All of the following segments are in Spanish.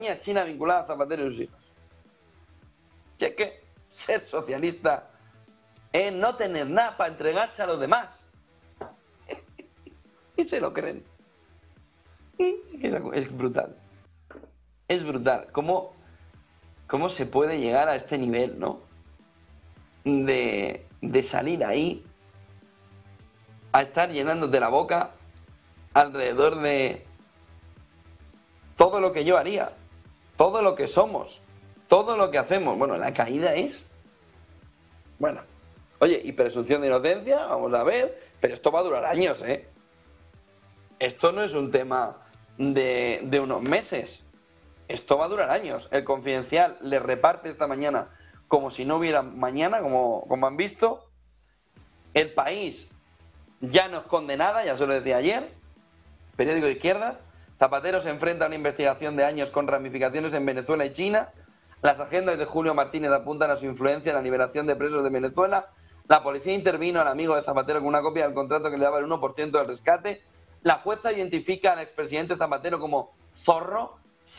china vinculada a Zapatero y sus hijos. Si es que ser socialista es no tener nada para entregarse a los demás. Y se lo creen. Y es brutal. Es brutal. ¿Cómo se puede llegar a este nivel, no? De salir ahí a estar llenándote la boca alrededor de todo lo que yo haría, todo lo que somos, todo lo que hacemos. Bueno, la caída es... Bueno, oye, y presunción de inocencia, vamos a ver, pero esto va a durar años, ¿eh? Esto no es un tema de unos meses, esto va a durar años. El Confidencial le reparte esta mañana como si no hubiera mañana, como han visto. El País ya no esconde nada, ya se lo decía ayer, periódico de izquierda. Zapatero se enfrenta a una investigación de años con ramificaciones en Venezuela y China. Las agendas de Julio Martínez apuntan a su influencia en la liberación de presos de Venezuela. La policía intervino al amigo de Zapatero con una copia del contrato que le daba el 1% del rescate. La jueza identifica al expresidente Zapatero como Zorro,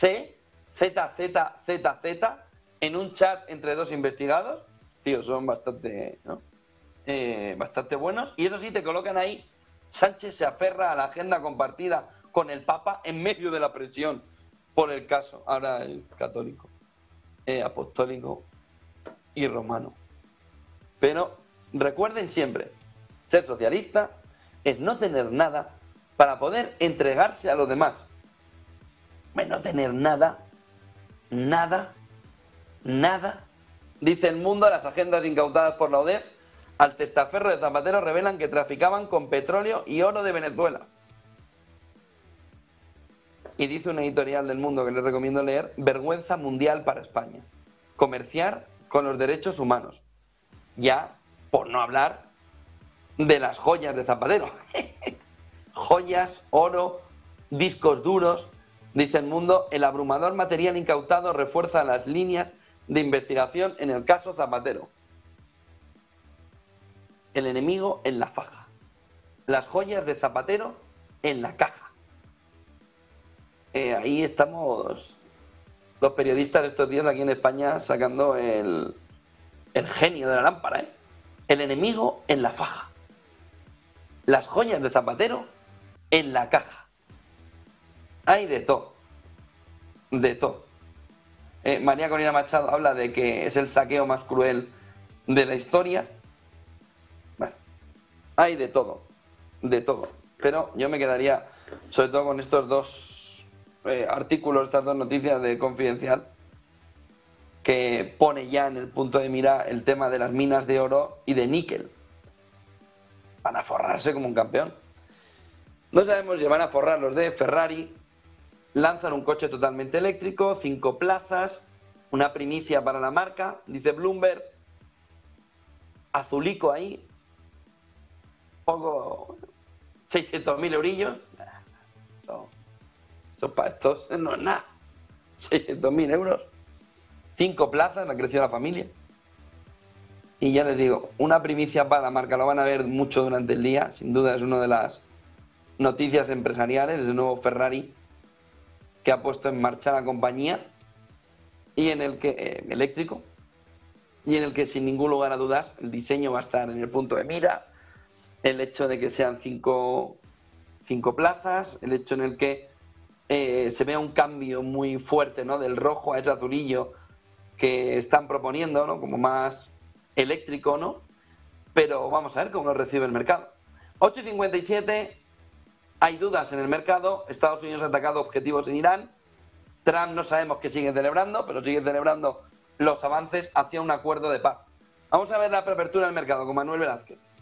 ZZZZ, en un chat entre dos investigados. Tío, son bastante, ¿no? Bastante buenos. Y eso sí, te colocan ahí. Sánchez se aferra a la agenda compartida con el Papa en medio de la presión por el caso. Ahora el católico, apostólico y romano. Pero recuerden siempre, ser socialista es no tener nada para poder entregarse a los demás. No tener nada. Dice El Mundo, las agendas incautadas por la UDEF al testaferro de Zapatero revelan que traficaban con petróleo y oro de Venezuela. Y dice una editorial del Mundo que les recomiendo leer: vergüenza mundial para España. Comerciar con los derechos humanos. Ya, por no hablar de las joyas de Zapatero. Joyas, oro, discos duros. Dice El Mundo, el abrumador material incautado refuerza las líneas de investigación en el caso Zapatero. El enemigo en la faja. Las joyas de Zapatero en la caja. Ahí estamos los periodistas estos días aquí en España sacando el genio de la lámpara, ¿eh? El enemigo en la faja. Las joyas de Zapatero en la caja. Hay de todo. De todo. María Corina Machado habla de que es el saqueo más cruel de la historia. Bueno, hay de todo. De todo. Pero yo me quedaría sobre todo con estos dos artículos, estas dos noticias de Confidencial, que pone ya en el punto de mira el tema de las minas de oro y de níquel. Van a forrarse como un campeón. No sabemos si van a forrar los de Ferrari. Lanzan un coche totalmente eléctrico, 5 plazas, una primicia para la marca, dice Bloomberg. Azulico ahí, poco, 600.000 eurillos. Eso para estos no es nada. 600.000 euros, 5 plazas, ha crecido la familia. Y ya les digo, una primicia para la marca, lo van a ver mucho durante el día, sin duda es una de las noticias empresariales, es el nuevo Ferrari que ha puesto en marcha la compañía y en el que eléctrico, y en el que sin ningún lugar a dudas el diseño va a estar en el punto de mira, el hecho de que sean 5 plazas, el hecho en el que se vea un cambio muy fuerte, ¿no?, del rojo a ese azulillo que están proponiendo, ¿no?, como más eléctrico, ¿no? Pero vamos a ver cómo lo recibe el mercado. 8:57. Hay dudas en el mercado. Estados Unidos ha atacado objetivos en Irán. Trump no sabemos qué sigue celebrando, pero sigue celebrando los avances hacia un acuerdo de paz. Vamos a ver la preapertura del mercado con Manuel Velázquez.